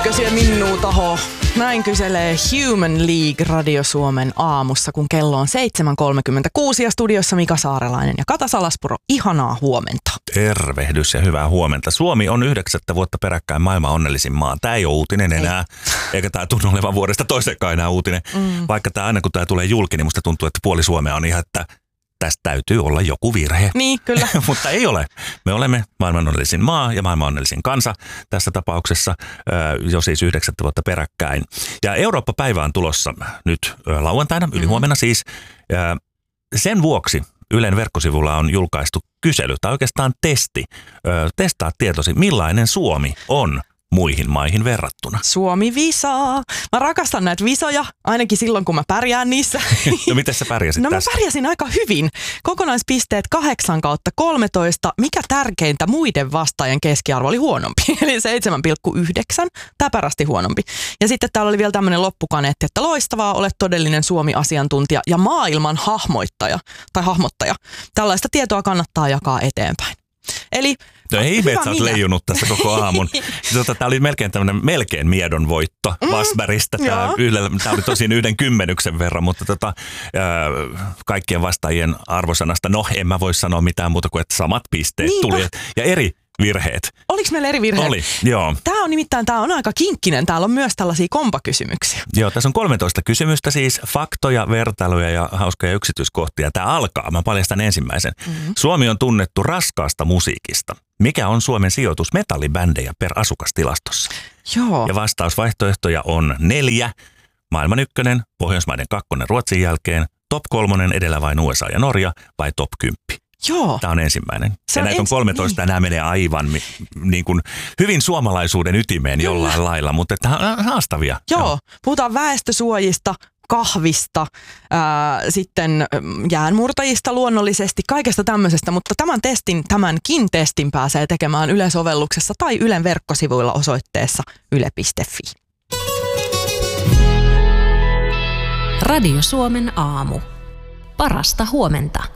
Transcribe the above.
Tiedätkö siellä minua taho? Näin kyselee Human League Radio Suomen aamussa, kun kello on 7.36 ja studiossa Mika Saarelainen ja Kata Salaspuro. Ihanaa huomenta. Tervehdys ja hyvää huomenta. Suomi on 9. vuotta peräkkäin maailman onnellisin maa. Tämä ei ole uutinen enää, eikä tämä tunnu olevan vuodesta toiseenkaan enää uutinen. Vaikka tämä aina kun tämä tulee julki, niin musta tuntuu, että puoli Suomea on ihan, että tästä täytyy olla joku virhe. Niin, kyllä. Mutta ei ole. Me olemme maailman onnellisin maa ja maailman onnellisin kansa tässä tapauksessa jo siis 9. vuotta peräkkäin. Ja Eurooppa-päivä on tulossa nyt lauantaina, ylihuomenna siis. Sen vuoksi Ylen verkkosivulla on julkaistu kysely, tai oikeastaan testi. Testaa tietosi, millainen Suomi on muihin maihin verrattuna. Suomi visaa. Mä rakastan näitä visoja, ainakin silloin kun mä pärjään niissä. No miten sä pärjäsit tässä? Mä pärjäsin aika hyvin. Kokonaispisteet 8/13. Mikä tärkeintä, muiden vastaajien keskiarvo oli huonompi. Eli 7,9. Täpärästi huonompi. Ja sitten täällä oli vielä tämmöinen loppukaneetti, että loistavaa, olet todellinen Suomi-asiantuntija ja maailman hahmottaja. Tällaista tietoa kannattaa jakaa eteenpäin. Eli no ei ihme, että sä oot leijunut tässä koko aamun. Tämä oli melkein miedon voitto Vasbergistä. Tämä oli tosin 1/10 verran, mutta kaikkien vastaajien arvosanasta, en mä voi sanoa mitään muuta kuin, että samat pisteet tuli. Ja eri virheet. Oliko meillä eri virheet? Oli, joo. Tämä on aika kinkkinen. Täällä on myös tällaisia kompakysymyksiä. Joo, tässä on 13 kysymystä siis, faktoja, vertailuja ja hauskoja yksityiskohtia. Tämä alkaa, mä paljastan ensimmäisen. Suomi on tunnettu raskaasta musiikista. Mikä on Suomen sijoitus metallibändejä per asukastilastossa? Joo. Ja vastausvaihtoehtoja on 4, maailman 1, Pohjoismaiden 2 Ruotsin jälkeen, top 3 edellä vain USA ja Norja vai top 10? Joo. Tämä on ensimmäinen. Ja näitä on 13 ja nämä menee aivan niin kuin hyvin suomalaisuuden ytimeen jollain lailla, mutta haastavia. Joo, puhutaan väestösuojista, kahvista, sitten jäänmurtajista luonnollisesti, kaikesta tämmöisestä, mutta tämänkin testin pääsee tekemään Yle-sovelluksessa tai Ylen verkkosivuilla osoitteessa yle.fi. Radio Suomen aamu. Parasta huomenta.